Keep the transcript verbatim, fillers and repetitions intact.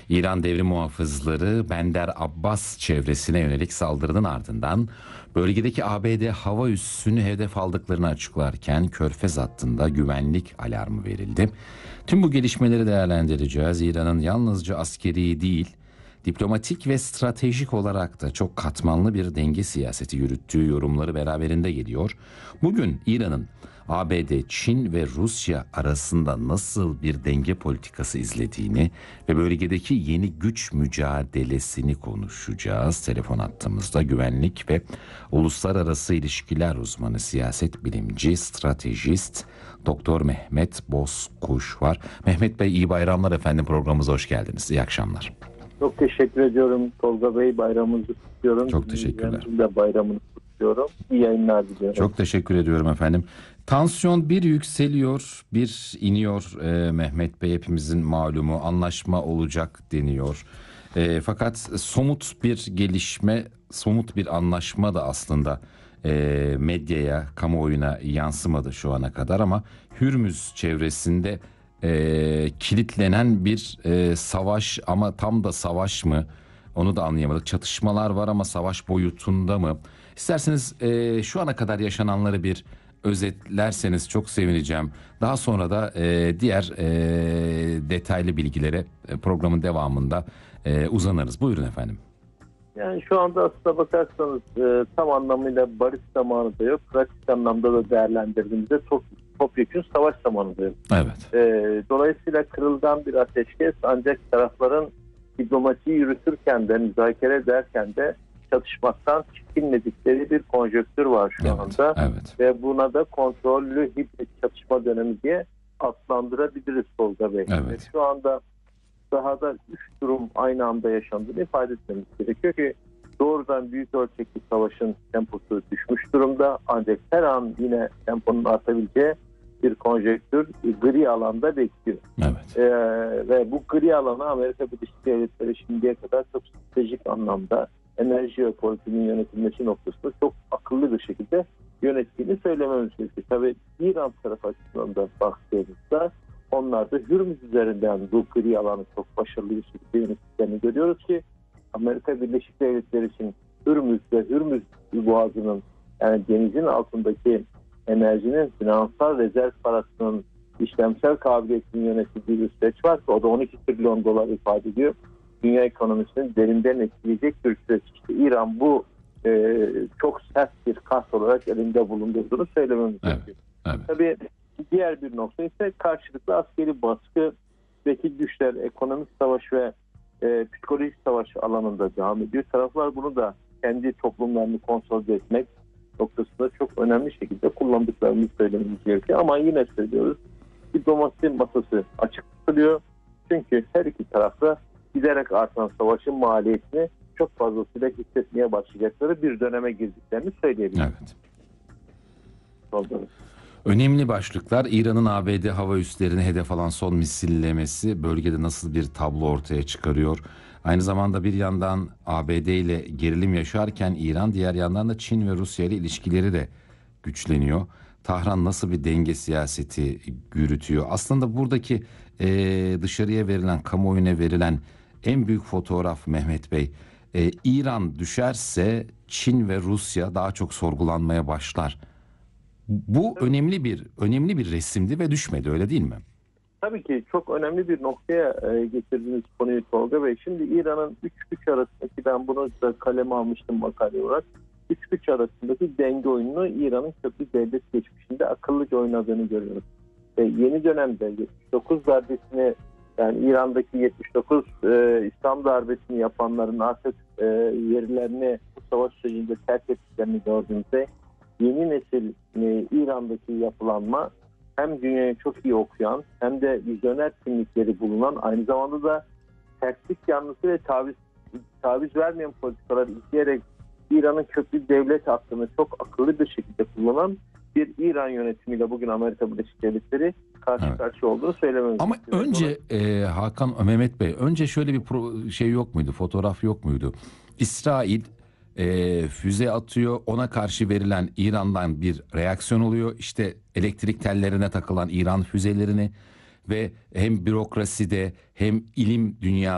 İran devrim muhafızları Bender Abbas çevresine yönelik saldırının ardından bölgedeki A B D hava üssünü hedef aldıklarını açıklarken Körfez hattında güvenlik alarmı verildi. Tüm bu gelişmeleri değerlendireceğiz. İran'ın yalnızca askeri değil, diplomatik ve stratejik olarak da çok katmanlı bir denge siyaseti yürüttüğü yorumları beraberinde geliyor. Bugün İran'ın A B D, Çin ve Rusya arasında nasıl bir denge politikası izlediğini ve bölgedeki yeni güç mücadelesini konuşacağız. Telefon hattımızda güvenlik ve uluslararası ilişkiler uzmanı, siyaset bilimci, stratejist Doktor Mehmet Bozkuş var. Mehmet Bey, iyi bayramlar efendim, programımıza hoş geldiniz. İyi akşamlar. Çok teşekkür ediyorum Tolga Bey, bayramınızı kutluyorum. Çok teşekkürler. Ben de bayramını kutluyorum. İyi yayınlar diliyorum. Çok teşekkür ediyorum efendim. Tansiyon bir yükseliyor, bir iniyor e, Mehmet Bey, hepimizin malumu. Anlaşma olacak deniyor. E, fakat somut bir gelişme, somut bir anlaşma da aslında e, medyaya, kamuoyuna yansımadı şu ana kadar ama Hürmüz çevresinde e, kilitlenen bir e, savaş, ama tam da savaş mı? Onu da anlayamadık. Çatışmalar var ama savaş boyutunda mı? İsterseniz e, şu ana kadar yaşananları bir özetlerseniz çok sevineceğim. Daha sonra da e, diğer e, detaylı bilgilere e, programın devamında e, uzanırız. Buyurun efendim. Yani şu anda aslına bakarsanız e, tam anlamıyla barış zamanı da yok. Pratik anlamda da değerlendirdiğimizde top, topyekun savaş zamanı da yok. Evet. E, dolayısıyla kırılgan bir ateşkes, ancak tarafların diplomasiyi yürütürken de, müzakere ederken de çatışmaktan çekinmedikleri bir konjonktür var şu evet, anda. Evet. Ve buna da kontrollü hibrit çatışma dönemi diye adlandırabiliriz Tolga Bey. Evet. Ve şu anda sahada üç durum aynı anda yaşandığını ifade etmemiz gerekiyor ki doğrudan büyük ölçekli savaşın temposu düşmüş durumda, ancak her an yine temponun artabileceği bir konjonktür gri alanda bekliyor. Evet. Ee, ve bu gri alanı Amerika Birleşik Devletleri şimdiye kadar çok stratejik anlamda enerji politiğinin yönetilmesi noktasında çok akıllı bir şekilde yönettiğini söylememiz gerekiyor. Tabii İran tarafı açısından da baktığımızda onlar da Hürmüz üzerinden bu gri alanı çok başarılı bir şekilde yönettiklerini görüyoruz ki Amerika Birleşik Devletleri için Hürmüz ve Hürmüz boğazının, yani denizin altındaki enerjinin finansal rezerv parasının işlemsel kabiliyetinin yönetildiği bir süreç var ki o da on iki trilyon dolar ifade ediyor. Dünya ekonomisini derinden etkileyecek bir süreç. İşte İran bu e, çok sert bir kart olarak elinde bulundurduğunu söylememiz gerekiyor. Evet, evet. Tabii diğer bir nokta ise karşılıklı askeri baskı, vekil güçler, ekonomik savaş ve e, psikolojik savaş alanında devam ediyor. Taraflar bunu da kendi toplumlarını konsolide etmek noktasında çok önemli şekilde kullandıklarını söylememiz gerekiyor. Ama yine söylüyoruz, diplomasi masası açık tutuluyor. Çünkü her iki tarafta giderek artan savaşın maliyetini çok fazlasıyla hissetmeye başlayacakları bir döneme girdiklerini söyleyebiliriz. Evet. Oldu. Önemli başlıklar: İran'ın A B D hava üslerini hedef alan son misillemesi bölgede nasıl bir tablo ortaya çıkarıyor? Aynı zamanda bir yandan A B D ile gerilim yaşarken İran, diğer yandan da Çin ve Rusya ile ilişkileri de güçleniyor. Tahran nasıl bir denge siyaseti yürütüyor? Aslında buradaki e, dışarıya verilen, kamuoyuna verilen en büyük fotoğraf Mehmet Bey, e, İran düşerse Çin ve Rusya daha çok sorgulanmaya başlar. Bu önemli bir önemli bir resimdi ve düşmedi, öyle değil mi? Tabii ki çok önemli bir noktaya e, getirdiğiniz konuyu Tolga Bey. Şimdi İran'ın üç güç arasındaki, ben bunu da kaleme almıştım makale olarak, üç güç arasındaki denge oyununu İran'ın köklü devlet geçmişinde akıllıca oynadığını görüyoruz. E, yeni dönemde yetmiş dokuz darbesini, yani İran'daki yetmiş dokuz e, İslam darbesini yapanların artık e, yerlerini bu savaş sürecinde terk ettiklerini gördüğümüzde yeni nesil e, İran'daki yapılanma hem dünyayı çok iyi okuyan hem de vizyoner kimlikleri bulunan, aynı zamanda da sertlik yanlısı ve taviz, taviz vermeyen politikalar izleyerek İran'ın köklü devlet hakkını çok akıllı bir şekilde kullanan bir İran yönetimiyle bugün Amerika Birleşik Devletleri karşı evet. karşı olduğunu söylememiz. Ama önce e, Hakan, Mehmet Bey, önce şöyle bir pro, şey yok muydu, fotoğraf yok muydu? İsrail e, füze atıyor, ona karşı verilen İran'dan bir reaksiyon oluyor. İşte elektrik tellerine takılan İran füzelerini ve hem bürokraside hem ilim dünyası